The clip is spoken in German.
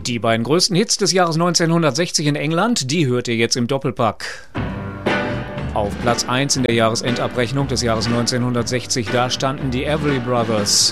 Die beiden größten Hits des Jahres 1960 in England, die hört ihr jetzt im Doppelpack. Auf Platz 1 in der Jahresendabrechnung des Jahres 1960, da standen die Everly Brothers.